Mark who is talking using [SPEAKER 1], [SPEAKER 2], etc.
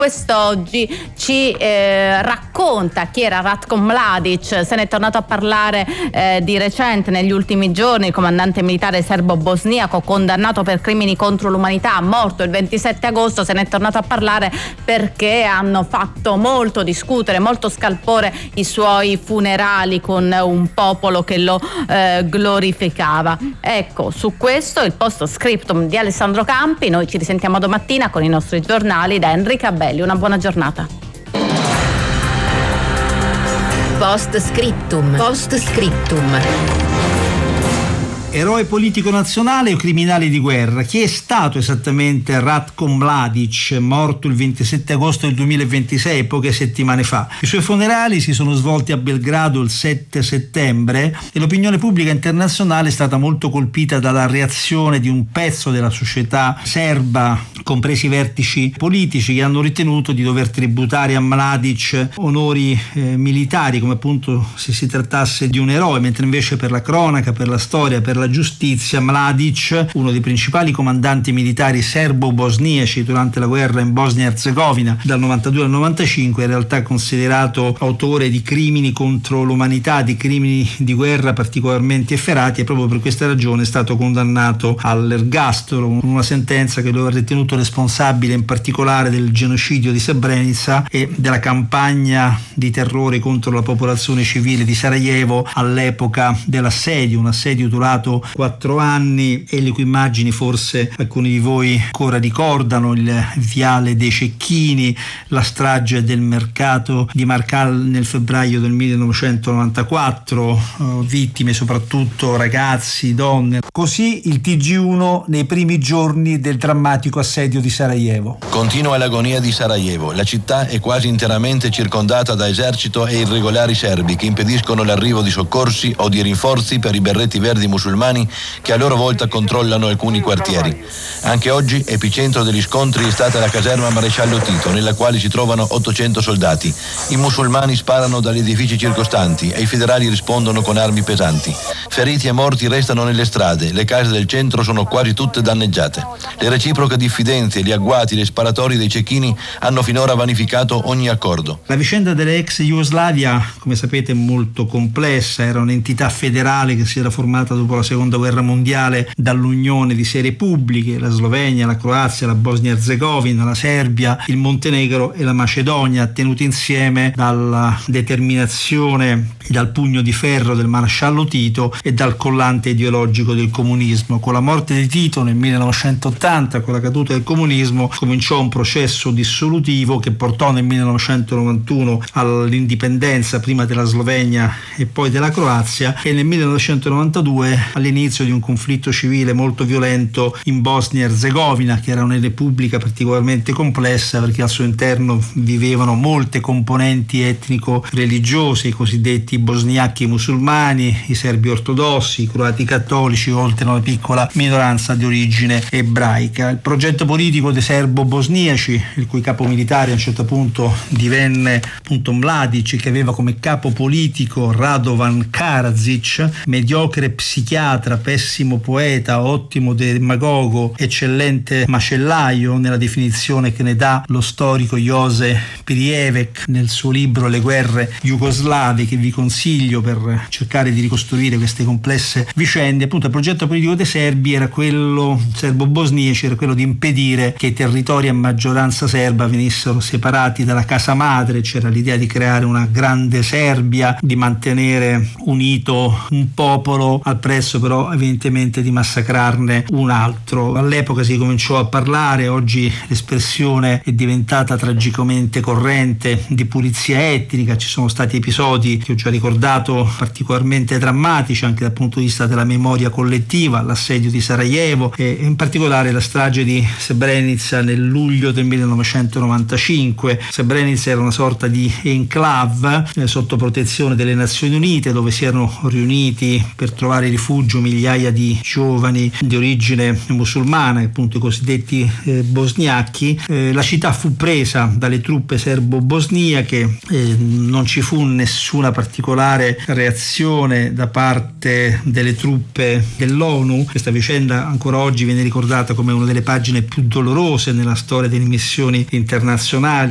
[SPEAKER 1] quest'oggi ci racconta chi era Ratko Mladic. Se ne è tornato a parlare di recente, negli ultimi giorni. Il comandante militare serbo-bosniaco, condannato per crimini contro l'umanità, morto il 27 agosto, se ne è tornato a parlare perché hanno fatto molto discutere, molto scalpore i suoi funerali con un popolo che lo glorificava. Ecco, su questo il post scriptum di Alessandro Campi. Noi ci risentiamo domattina con i nostri giornali. Da Enrica Belli, una buona giornata.
[SPEAKER 2] Post scriptum. Post scriptum.
[SPEAKER 3] Eroe politico nazionale o criminale di guerra? Chi è stato esattamente Ratko Mladic, morto il 27 agosto del 2026, poche settimane fa? I suoi funerali si sono svolti a Belgrado il 7 settembre e l'opinione pubblica internazionale è stata molto colpita dalla reazione di un pezzo della società serba, compresi i vertici politici, che hanno ritenuto di dover tributare a Mladic onori militari, come appunto se si trattasse di un eroe, mentre invece per la cronaca, per la storia, per la giustizia, Mladic, uno dei principali comandanti militari serbo-bosniaci durante la guerra in Bosnia e Erzegovina dal 92 al 95, in realtà è considerato autore di crimini contro l'umanità, di crimini di guerra particolarmente efferati, e proprio per questa ragione è stato condannato all'ergastolo, una sentenza che lo ha ritenuto responsabile in particolare del genocidio di Srebrenica e della campagna di terrore contro la popolazione civile di Sarajevo all'epoca dell'assedio, un assedio durato 4 anni e le cui immagini forse alcuni di voi ancora ricordano: il viale dei Cecchini, la strage del mercato di Marcal nel febbraio del 1994, vittime soprattutto ragazzi, donne. Così il TG1 nei primi giorni del drammatico assedio di Sarajevo.
[SPEAKER 4] Continua l'agonia di Sarajevo. La città è quasi interamente circondata da esercito e irregolari serbi che impediscono l'arrivo di soccorsi o di rinforzi per i berretti verdi musulmani che a loro volta controllano alcuni quartieri. Anche oggi epicentro degli scontri è stata la caserma Maresciallo Tito, nella quale si trovano 800 soldati. I musulmani sparano dagli edifici circostanti e i federali rispondono con armi pesanti. Feriti e morti restano nelle strade, le case del centro sono quasi tutte danneggiate. Le reciproche diffidenze, gli agguati, le sparatorie dei cecchini hanno finora vanificato ogni accordo.
[SPEAKER 3] La vicenda dell'ex Jugoslavia, come sapete, è molto complessa. Era un'entità federale che si era formata dopo la seconda guerra mondiale dall'unione di 6 repubbliche: la Slovenia, la Croazia, la Bosnia e Erzegovina, la Serbia, il Montenegro e la Macedonia, tenuti insieme dalla determinazione e dal pugno di ferro del maresciallo Tito e dal collante ideologico del comunismo. Con la morte di Tito nel 1980, con la caduta del comunismo, cominciò un processo dissolutivo che portò nel 1991 all'indipendenza prima della Slovenia e poi della Croazia, e nel 1992 all'inizio di un conflitto civile molto violento in Bosnia e Erzegovina, che era una repubblica particolarmente complessa perché al suo interno vivevano molte componenti etnico-religiose, i cosiddetti bosniachi musulmani, i serbi ortodossi, i croati cattolici, oltre a una piccola minoranza di origine ebraica. Il progetto politico dei serbo-bosniaci, il cui capo militare a un certo punto divenne appunto Mladic, che aveva come capo politico Radovan Karadzic, mediocre psichiatra, pessimo poeta, ottimo demagogo, eccellente macellaio, nella definizione che ne dà lo storico Jose Pirjevek nel suo libro Le guerre jugoslave, che vi consiglio per cercare di ricostruire queste complesse vicende. Appunto il progetto politico dei serbi era quello, serbo-bosniaci, era quello di impedire che i territori a maggioranza serba venissero separati dalla casa madre. C'era l'idea di creare una grande Serbia, di mantenere unito un popolo al prezzo però evidentemente di massacrarne un altro. All'epoca si cominciò a parlare, oggi l'espressione è diventata tragicamente corrente, di pulizia etnica. Ci sono stati episodi che ho già ricordato particolarmente drammatici anche dal punto di vista della memoria collettiva, l'assedio di Sarajevo e in particolare la strage di Srebrenica nel luglio del 1995. Srebrenica era una sorta di enclave sotto protezione delle Nazioni Unite, dove si erano riuniti per trovare rifugio migliaia di giovani di origine musulmana, appunto i cosiddetti bosniachi. La città fu presa dalle truppe serbo-bosniache, non ci fu nessuna particolare reazione da parte delle truppe dell'ONU. Questa vicenda ancora oggi viene ricordata come una delle pagine più dolorose nella storia delle missioni internazionali.